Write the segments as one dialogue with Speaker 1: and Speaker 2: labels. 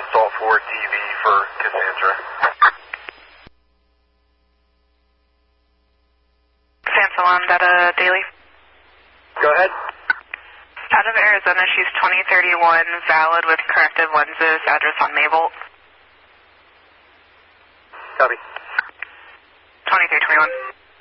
Speaker 1: Salt 4 TV for Cassandra.
Speaker 2: San Salon, Data Daily.
Speaker 1: Go ahead.
Speaker 2: Out of Arizona, she's 2031, valid with corrective lenses, address on Maybolt.
Speaker 1: Copy.
Speaker 2: 2321.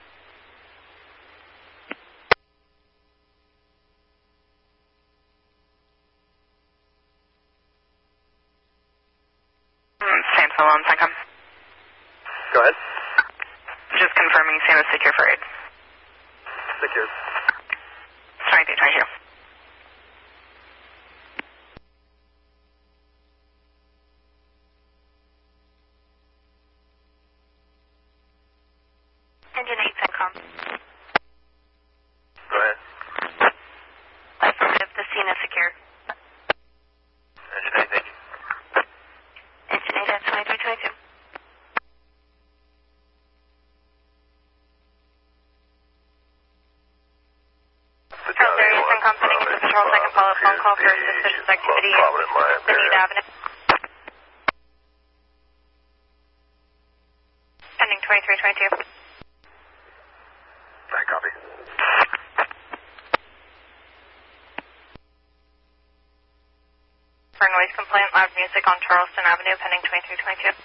Speaker 2: San Salon, Sancom.
Speaker 1: Go ahead.
Speaker 2: Just confirming San is secure for aid.
Speaker 1: Secure.
Speaker 2: 2322. Engine 8, Sancom.
Speaker 1: Go ahead.
Speaker 2: Affirmative, the scene is secure.
Speaker 1: Engine 8, thank you.
Speaker 2: Engine 8 at 2322. Charles area, Sancom, sending into patrol, second follow-up phone call for suspicious activity in Benita Avenue. Pending 2322.
Speaker 1: Right, copy.
Speaker 2: For noise complaint, loud music on Charleston Avenue, pending 2322.